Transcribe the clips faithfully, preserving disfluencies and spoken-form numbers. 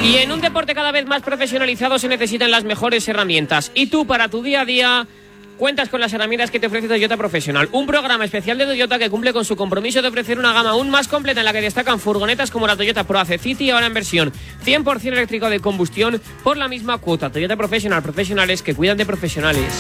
Y en un deporte cada vez más profesionalizado se necesitan las mejores herramientas. Y tú, para tu día a día, cuentas con las herramientas que te ofrece Toyota Professional. Un programa especial de Toyota que cumple con su compromiso de ofrecer una gama aún más completa en la que destacan furgonetas como la Toyota Proace City, ahora en versión cien por ciento eléctrico de combustión por la misma cuota. Toyota Professional, profesionales que cuidan de profesionales.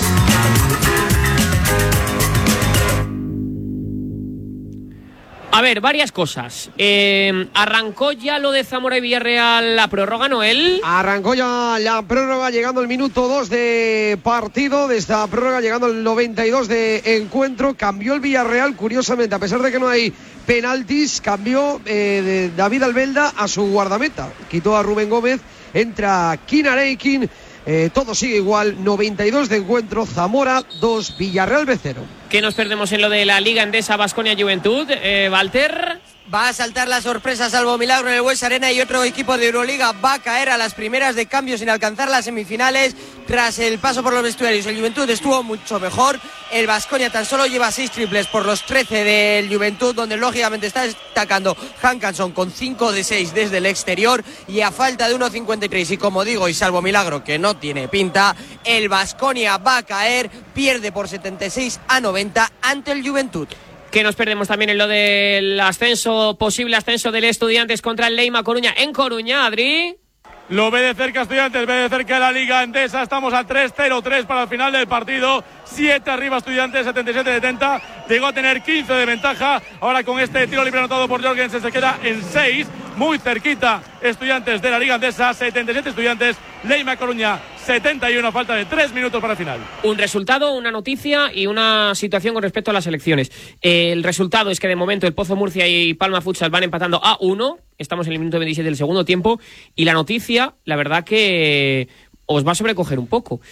A ver, varias cosas. Eh, ¿Arrancó ya lo de Zamora y Villarreal la prórroga, Noel? Arrancó ya la prórroga, llegando al minuto dos de partido. De esta prórroga, llegando al noventa y dos de encuentro. Cambió el Villarreal, curiosamente, a pesar de que no hay penaltis, cambió eh, de David Albelda a su guardameta. Quitó a Rubén Gómez, entra Kinar Eikin. Eh, todo sigue igual, noventa y dos de encuentro, Zamora dos, Villarreal B cero. ¿Qué nos perdemos en lo de la Liga Endesa Baskonia Juventud, eh, Walter? Va a saltar la sorpresa, salvo milagro, en el Bues Arena, y otro equipo de Euroliga va a caer a las primeras de cambio sin alcanzar las semifinales tras el paso por los vestuarios. El Juventud estuvo mucho mejor, el Baskonia tan solo lleva seis triples por los trece del Juventud, donde lógicamente está destacando Hankinson con cinco de seis desde el exterior, y a falta de uno cincuenta y tres, y como digo, y salvo milagro que no tiene pinta, el Baskonia va a caer, pierde por setenta y seis a noventa ante el Juventud. Que nos perdemos también en lo del ascenso, posible ascenso del Estudiantes contra el Leima Coruña en Coruña, Adri. Lo ve de cerca Estudiantes, ve de cerca la Liga Endesa. Estamos a tres cero tres para el final del partido. siete arriba Estudiantes, setenta y siete setenta. Llegó a tener quince de ventaja. Ahora con este tiro libre anotado por Jorgensen se queda en seis. Muy cerquita Estudiantes de la Liga Endesa. setenta y siete Estudiantes, Leima Coruña setenta y uno, falta de tres minutos para el final. Un resultado, una noticia y una situación con respecto a las elecciones. El resultado es que de momento el Pozo Murcia y Palma Futsal van empatando a uno. Estamos en el minuto veintisiete del segundo tiempo. Y la noticia, la verdad que os va a sobrecoger un poco.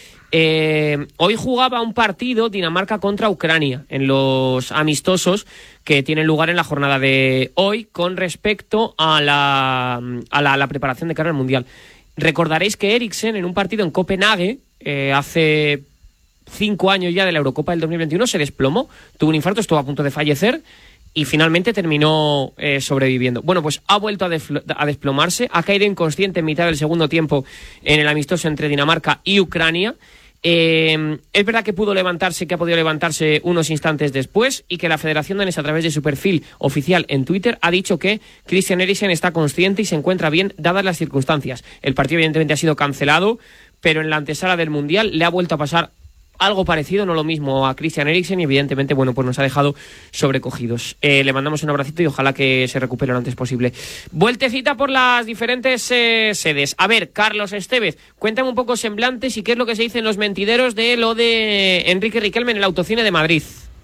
Eh, hoy jugaba un partido Dinamarca contra Ucrania en los amistosos que tienen lugar en la jornada de hoy con respecto a la, a la, a la preparación de cara al Mundial. Recordaréis que Eriksen en un partido en Copenhague eh, hace cinco años ya de la Eurocopa del dos mil veintiuno se desplomó, tuvo un infarto, estuvo a punto de fallecer y finalmente terminó eh, sobreviviendo. Bueno, pues ha vuelto a, defl- a desplomarse, ha caído inconsciente en mitad del segundo tiempo en el amistoso entre Dinamarca y Ucrania. Eh, es verdad que pudo levantarse, que ha podido levantarse unos instantes después, y que la Federación Danesa, a través de su perfil oficial en Twitter, ha dicho que Christian Eriksen está consciente y se encuentra bien dadas las circunstancias. El partido evidentemente ha sido cancelado, pero en la antesala del Mundial le ha vuelto a pasar algo parecido, no lo mismo, a Christian Eriksen, y evidentemente, bueno, pues nos ha dejado sobrecogidos. Eh, le mandamos un abracito y ojalá que se recupere lo antes posible. Vueltecita por las diferentes eh, sedes. A ver, Carlos Estevez, cuéntame un poco semblantes y qué es lo que se dice en los mentideros de lo de Enrique Riquelme en el Autocine de Madrid.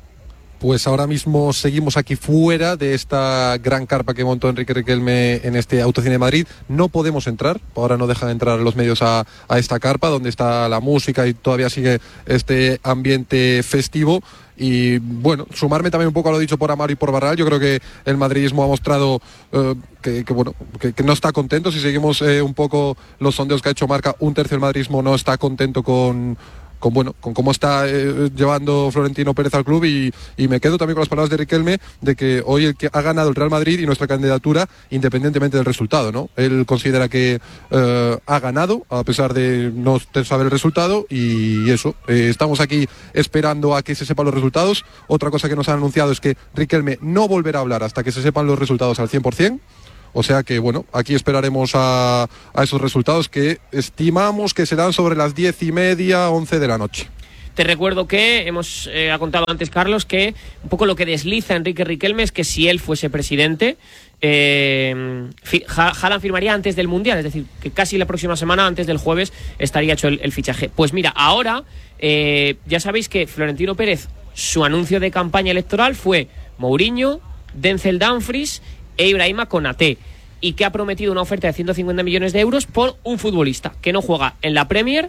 Pues ahora mismo seguimos aquí fuera de esta gran carpa que montó Enrique Riquelme en este Autocine de Madrid. No podemos entrar, ahora no dejan entrar los medios a, a esta carpa donde está la música y todavía sigue este ambiente festivo. Y bueno, sumarme también un poco a lo dicho por Amaro y por Barral. Yo creo que el madridismo ha mostrado eh, que, que bueno que, que no está contento. Si seguimos eh, un poco los sondeos que ha hecho Marca, un tercio del madridismo no está contento con con bueno con cómo está eh, llevando Florentino Pérez al club, y, y me quedo también con las palabras de Riquelme de que hoy el que ha ganado el Real Madrid y nuestra candidatura independientemente del resultado, ¿no? Él considera que eh, ha ganado a pesar de no saber el resultado, y eso, eh, estamos aquí esperando a que se sepan los resultados. Otra cosa que nos han anunciado es que Riquelme no volverá a hablar hasta que se sepan los resultados al cien por ciento. O sea que, bueno, aquí esperaremos a, a esos resultados que estimamos que serán sobre las diez y media, once de la noche. Te recuerdo que hemos eh, ha contado antes, Carlos, que un poco lo que desliza Enrique Riquelme es que si él fuese presidente, eh, Haaland firmaría antes del Mundial, es decir, que casi la próxima semana, antes del jueves, estaría hecho el, el fichaje. Pues mira, ahora eh, ya sabéis que Florentino Pérez, su anuncio de campaña electoral fue Mourinho, Denzel Dumfries e Ibrahima Konaté, y que ha prometido una oferta de ciento cincuenta millones de euros por un futbolista que no juega en la Premier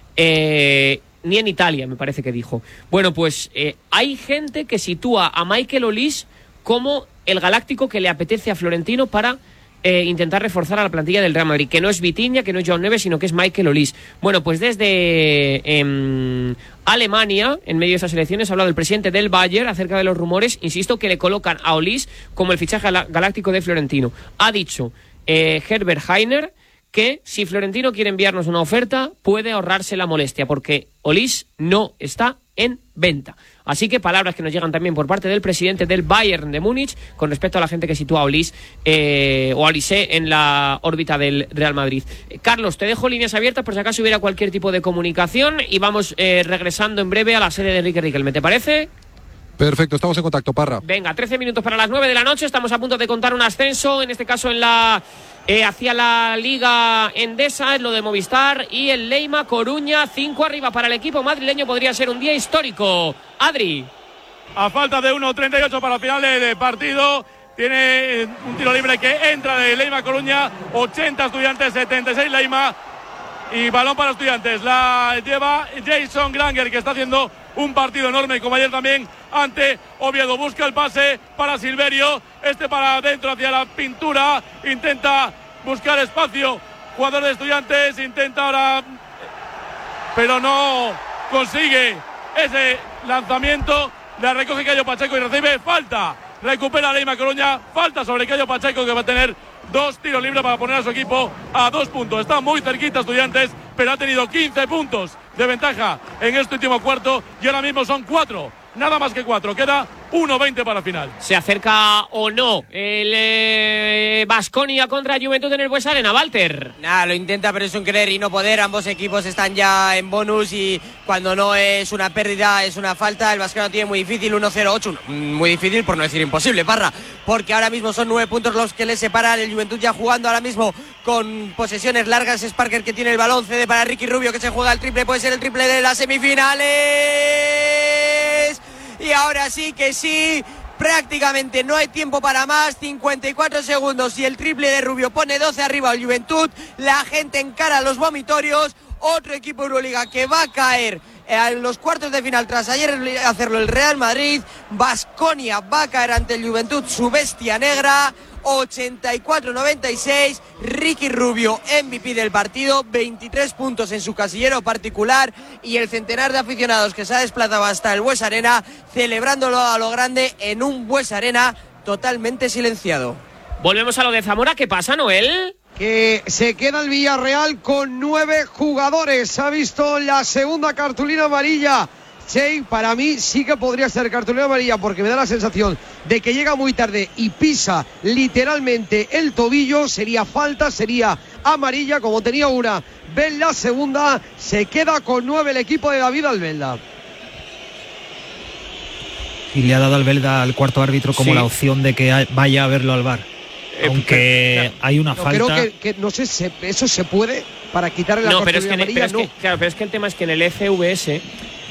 eh, ni en Italia, me parece que dijo. Bueno, pues eh, hay gente que sitúa a Michael Olise como el galáctico que le apetece a Florentino para eh, intentar reforzar a la plantilla del Real Madrid, que no es Vitinha, que no es Joao Neves, sino que es Michael Olise. Bueno, pues desde eh, Alemania, en medio de esas elecciones, ha hablado el presidente del Bayern acerca de los rumores, insisto, que le colocan a Olise como el fichaje galáctico de Florentino. Ha dicho eh, Herbert Hainer que si Florentino quiere enviarnos una oferta, puede ahorrarse la molestia, porque Olise no está en venta. Así que palabras que nos llegan también por parte del presidente del Bayern de Múnich con respecto a la gente que sitúa a Olise eh, o a Olise en la órbita del Real Madrid. Eh, Carlos, te dejo líneas abiertas por si acaso hubiera cualquier tipo de comunicación y vamos eh, regresando en breve a la sede de Enrique Riquelme, ¿te parece? Perfecto, estamos en contacto, Parra. Venga, trece minutos para las nueve de la noche, estamos a punto de contar un ascenso, en este caso en la eh, hacia la Liga Endesa, es lo de Movistar, y el Leima Coruña, cinco arriba para el equipo madrileño, podría ser un día histórico. Adri. A falta de uno treinta y ocho para el final del partido, tiene un tiro libre que entra de Leima Coruña, ochenta Estudiantes, setenta y seis Leima. Y balón para Estudiantes, la lleva Jason Granger, que está haciendo un partido enorme, como ayer también ante Oviedo. Busca el pase para Silverio, este para adentro hacia la pintura, intenta buscar espacio, jugador de Estudiantes, intenta ahora, pero no consigue ese lanzamiento, la recoge Cayo Pacheco y recibe falta, recupera Leima Coruña, falta sobre Cayo Pacheco, que va a tener dos tiros libres para poner a su equipo a dos puntos. Está muy cerquita Estudiantes, pero ha tenido quince puntos de ventaja en este último cuarto y ahora mismo son cuatro, nada más que cuatro. Queda uno veinte para el final. ¿Se acerca o no el Baskonia eh, contra Juventud en el Bues Arena, Walter? Nada, lo intenta, pero es un querer y no poder. Ambos equipos están ya en bonus y cuando no es una pérdida es una falta. El Baskonia tiene muy difícil, uno cero ocho, muy difícil por no decir imposible, Parra, porque ahora mismo son nueve puntos los que le separan. El Juventud ya jugando ahora mismo con posesiones largas. Es Parker que tiene el balón, cede para Ricky Rubio, que se juega el triple, puede ser el triple de las semifinales. Y ahora sí que sí, prácticamente no hay tiempo para más, cincuenta y cuatro segundos y el triple de Rubio pone doce arriba al Juventud, la gente encara a los vomitorios, otro equipo de Euroliga que va a caer en los cuartos de final tras ayer hacerlo el Real Madrid. Baskonia va a caer ante el Juventud, su bestia negra, ochenta y cuatro noventa y seis, Ricky Rubio M V P del partido, veintitrés puntos en su casillero particular y el centenar de aficionados que se ha desplazado hasta el Bues Arena celebrándolo a lo grande en un Bues Arena totalmente silenciado. Volvemos a lo de Zamora, ¿qué pasa, Noel? Que se queda el Villarreal con nueve jugadores. Ha visto la segunda cartulina amarilla. Che, para mí sí que podría ser cartulina amarilla porque me da la sensación de que llega muy tarde y pisa literalmente el tobillo. Sería falta, sería amarilla, como tenía una. Ven la segunda, se queda con nueve el equipo de David Albelda. Y le ha dado Albelda al cuarto árbitro como sí. la opción de que vaya a verlo al V A R. Eh, Aunque no, hay una no, falta. Creo que, que no sé, se, eso se puede para quitarle la no, cartulina pero es que, amarilla. pero es no. que, claro, pero es que el tema es que en el F V S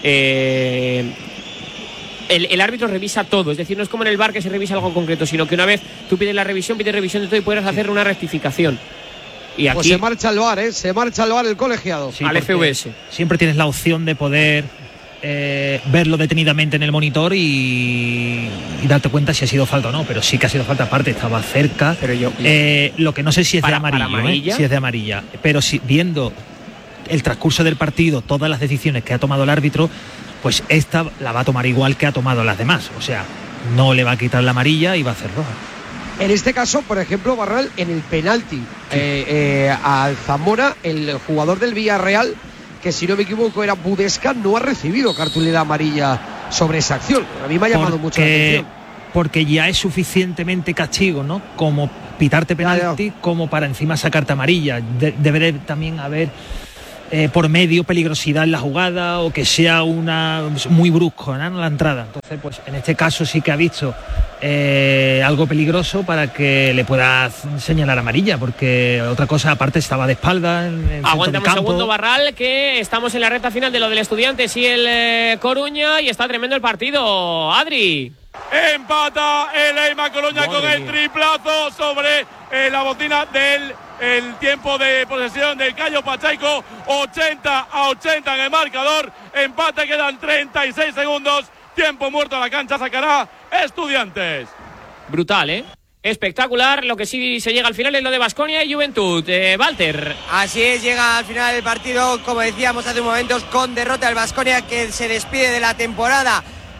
Eh, el, el árbitro revisa todo, es decir, no es como en el V A R que se revisa algo concreto, sino que una vez tú pides la revisión, pides revisión de todo y puedes hacer una rectificación. Y aquí pues se marcha al V A R, ¿eh? Se marcha al V A R el colegiado. Sí, al F V S. Siempre tienes la opción de poder eh, verlo detenidamente en el monitor y, y darte cuenta si ha sido falta o no, pero sí que ha sido falta, aparte estaba cerca. Pero yo, eh, lo que no sé si es para, de amarillo, para amarilla, ¿eh? Si es de amarilla, pero si viendo el transcurso del partido, todas las decisiones que ha tomado el árbitro, pues esta la va a tomar igual que ha tomado las demás, o sea, no le va a quitar la amarilla y va a hacer roja. En este caso, por ejemplo, Barral, en el penalti sí. eh, eh, al Zamora, el jugador del Villarreal, que si no me equivoco era Budesca, no ha recibido cartulina amarilla sobre esa acción. A mí me ha llamado porque, mucho la atención. Porque ya es suficientemente castigo, ¿no? Como pitarte penalti, ya, ya. como para encima sacarte amarilla. De, debería también haber eh, por medio peligrosidad en la jugada o que sea una muy brusco, ¿no? La entrada. Entonces, pues en este caso sí que ha visto eh, algo peligroso para que le pueda señalar amarilla, porque otra cosa aparte estaba de espalda en el Aguántame un segundo, Barral, que estamos en la recta final de lo del Estudiantes y el eh, Coruña y está tremendo el partido. Adri. Empata el Leima Coruña con el mía. triplazo sobre eh, la botina del el tiempo de posesión del Cayo Pacheco, ochenta a ochenta en el marcador, empate, quedan treinta y seis segundos, tiempo muerto a la cancha, sacará Estudiantes. Brutal, ¿eh? Espectacular, lo que sí se llega al final es lo de Baskonia y Juventud. Eh, Walter. Así es, llega al final el partido, como decíamos hace un momento, con derrota del Baskonia, que se despide de la temporada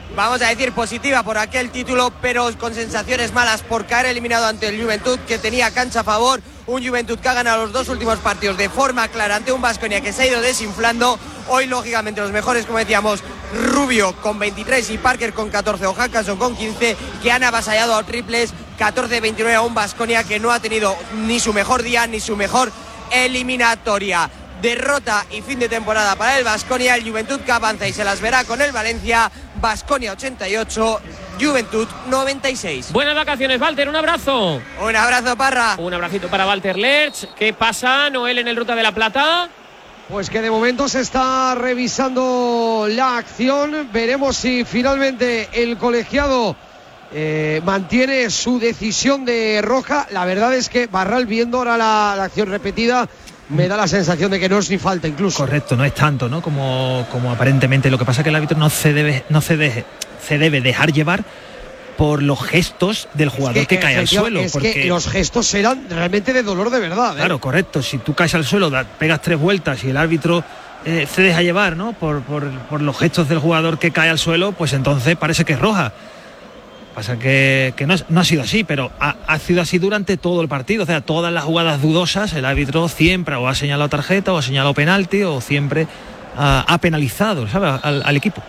vamos a decir, positiva por aquel título, pero con sensaciones malas por caer eliminado ante el Juventud, que tenía cancha a favor. Un Juventud que ha ganado los dos últimos partidos de forma clara ante un Baskonia que se ha ido desinflando. Hoy, lógicamente, los mejores, como decíamos, Rubio con veintitrés y Parker con catorce, o Hackanson con quince, que han avasallado a triples, catorce veintinueve a un Baskonia que no ha tenido ni su mejor día ni su mejor eliminatoria. Derrota y fin de temporada para el Baskonia. El Juventud que avanza y se las verá con el Valencia. Baskonia ochenta y ocho, Juventud noventa y seis. Buenas vacaciones, Walter, un abrazo. Un abrazo, Parra. Un abracito para Walter Lerch. ¿Qué pasa, Noel, en el Ruta de la Plata? Pues que de momento se está revisando la acción. Veremos si finalmente el colegiado eh, mantiene su decisión de roja. La verdad es que Barral, viendo ahora la, la acción repetida, me da la sensación de que no es ni falta incluso. Correcto, no es tanto, ¿no? Como, como aparentemente. Lo que pasa es que el árbitro no se debe, no se deje, se debe dejar llevar por los gestos del jugador es que, que cae al suelo. Es porque que los gestos eran realmente de dolor de verdad, ¿eh? Claro, correcto. Si tú caes al suelo, da, pegas tres vueltas y el árbitro eh, se deja llevar, ¿no? Por, por, por los gestos del jugador que cae al suelo, pues entonces parece que es roja. Pasa que, que no, no ha sido así, pero ha, ha sido así durante todo el partido. O sea, todas las jugadas dudosas, el árbitro siempre o ha señalado tarjeta o ha señalado penalti o siempre ha, ha penalizado, ¿sabes?, al, al equipo.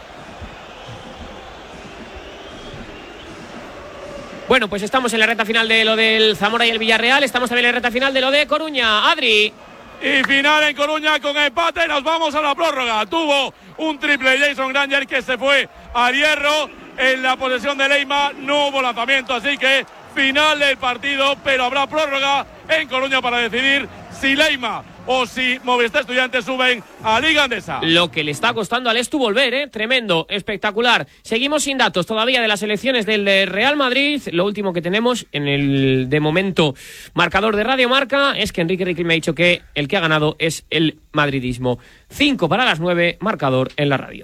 Bueno, pues estamos en la recta final de lo del Zamora y el Villarreal. Estamos también en la recta final de lo de Coruña. Adri. Y final en Coruña con empate. Nos vamos a la prórroga. Tuvo un triple Jason Granger que se fue a hierro. En la posesión de Leima no hubo lanzamiento, así que final del partido, pero habrá prórroga en Coruña para decidir si Leima o si Movistar Estudiantes suben a Liga Andesa. Lo que le está costando al Estu volver, ¿eh? Tremendo, espectacular. Seguimos sin datos todavía de las elecciones del Real Madrid. Lo último que tenemos en el, de momento, marcador de Radio Marca es que Enrique Riquelme me ha dicho que el que ha ganado es el madridismo. Cinco para las nueve, marcador en la radio.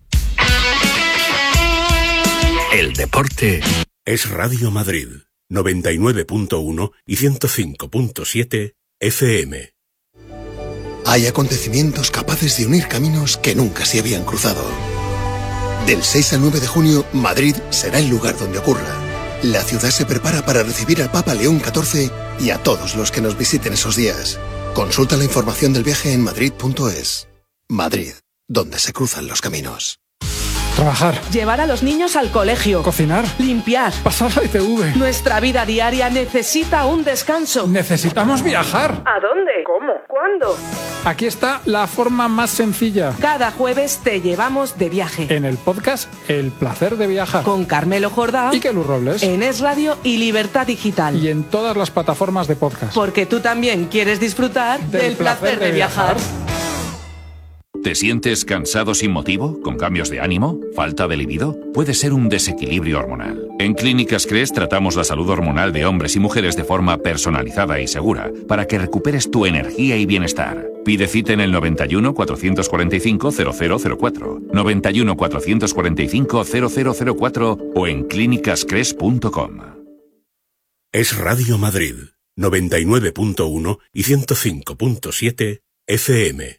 El deporte es Radio Madrid, noventa y nueve punto uno y ciento cinco punto siete F M. Hay acontecimientos capaces de unir caminos que nunca se habían cruzado. Del seis al nueve de junio, Madrid será el lugar donde ocurra. La ciudad se prepara para recibir al Papa León catorce y a todos los que nos visiten esos días. Consulta la información del viaje en madrid punto es. Madrid, donde se cruzan los caminos. Trabajar. Llevar a los niños al colegio. Cocinar. Limpiar. Pasar la I T V. Nuestra vida diaria necesita un descanso. Necesitamos viajar. ¿A dónde? ¿Cómo? ¿Cuándo? Aquí está la forma más sencilla. Cada jueves te llevamos de viaje. En el podcast El Placer de Viajar. Con Carmelo Jordá. Y Kelu Robles. En Es Radio y Libertad Digital. Y en todas las plataformas de podcast. Porque tú también quieres disfrutar del, del placer, placer de, de viajar. viajar. ¿Te sientes cansado sin motivo? ¿Con cambios de ánimo? ¿Falta de libido? Puede ser un desequilibrio hormonal. En Clínicas Cres tratamos la salud hormonal de hombres y mujeres de forma personalizada y segura para que recuperes tu energía y bienestar. Pide cita en el noventa y uno, cuatrocientos cuarenta y cinco, cero cero cero cuatro, noventa y uno, cuatrocientos cuarenta y cinco, cero cero cero cuatro o en clínicas cres punto com. Es Radio Madrid, noventa y nueve punto uno y ciento cinco punto siete F M.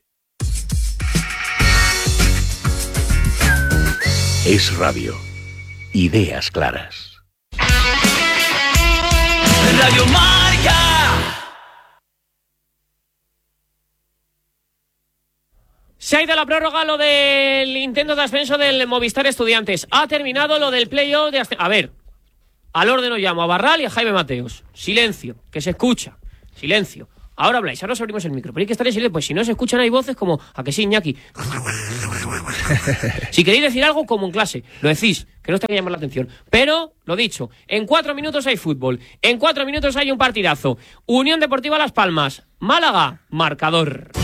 Es Radio. Ideas claras. Radio Marca. Se ha ido a la prórroga lo del intento de ascenso del Movistar Estudiantes. Ha terminado lo del playoff de ascenso. A ver, al orden os llamo a Barral y a Jaime Mateos. Silencio, que se escucha. Silencio. Ahora habláis, ahora os abrimos el micro. Pero hay que estar en silencio, pues si no se escuchan hay voces como, ¿a que sí, Iñaki? Si queréis decir algo, como en clase, lo decís, que no os tenga que llamar la atención. Pero, lo dicho, en cuatro minutos hay fútbol, en cuatro minutos hay un partidazo. Unión Deportiva Las Palmas, Málaga, marcador.